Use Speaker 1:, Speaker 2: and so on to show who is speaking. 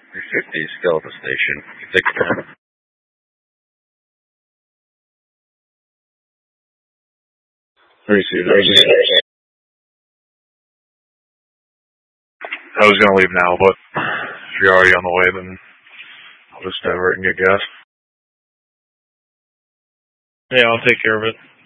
Speaker 1: 350 Skeleton Station. Take your time.
Speaker 2: Received. I was going to leave now, but if you're already on the way, then I'll just divert and get gas.
Speaker 3: Yeah, I'll take care of it.